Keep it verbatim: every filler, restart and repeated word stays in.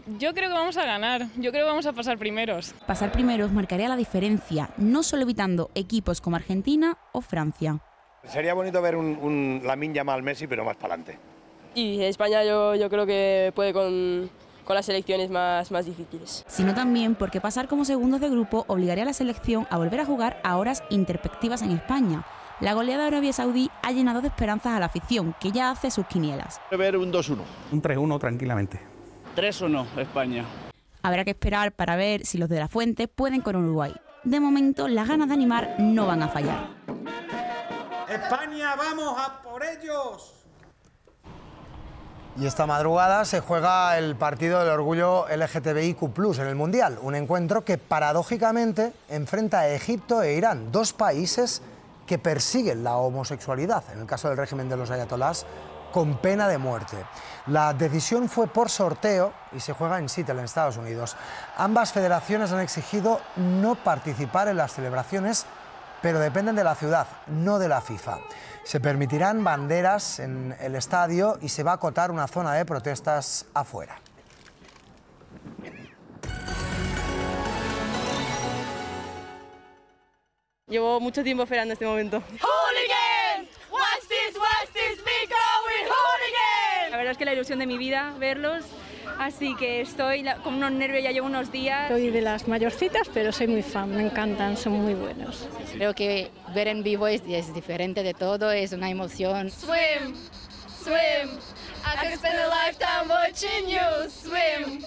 Yo creo que vamos a ganar, yo creo que vamos a pasar primeros. Pasar primeros marcaría la diferencia, no solo evitando equipos como Argentina o Francia. Sería bonito ver un, un Lamine Yamal Messi, pero más para adelante. Y España yo, yo creo que puede con, con las selecciones más, más difíciles. Sino también porque pasar como segundos de grupo obligaría a la selección a volver a jugar a horas interpectivas en España. La goleada de Arabia Saudí ha llenado de esperanzas a la afición, que ya hace sus quinielas. Ver un dos uno. Un tres uno tranquilamente. tres uno España. Habrá que esperar para ver si los de la Fuente pueden con Uruguay. De momento, las ganas de animar no van a fallar. ¡España, vamos a por ellos! Y esta madrugada se juega el partido del orgullo L G T B I Q plus, en el Mundial. Un encuentro que paradójicamente enfrenta a Egipto e Irán, dos países que persiguen la homosexualidad, en el caso del régimen de los ayatolás, con pena de muerte. La decisión fue por sorteo y se juega en Seattle, en Estados Unidos. Ambas federaciones han exigido no participar en las celebraciones, pero dependen de la ciudad, no de la FIFA. Se permitirán banderas en el estadio y se va a acotar una zona de protestas afuera. Llevo mucho tiempo esperando este momento. ¡Hooligan! Watch this, watch this, be going hooligan! La verdad es que la ilusión de mi vida verlos, así que estoy con unos nervios, ya llevo unos días. Soy de las mayorcitas, pero soy muy fan, me encantan, son muy buenos. Creo que ver en vivo es, es diferente de todo, es una emoción. Swim, swim, I could spend a lifetime watching you swim.